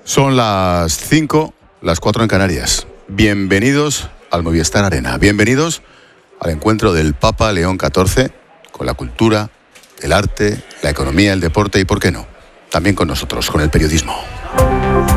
Son las 5, las 4 en Canarias. Bienvenidos al Movistar Arena. Bienvenidos al encuentro del Papa León XIV con la cultura, el arte, la economía, el deporte y, ¿por qué no?, también con nosotros, con el periodismo.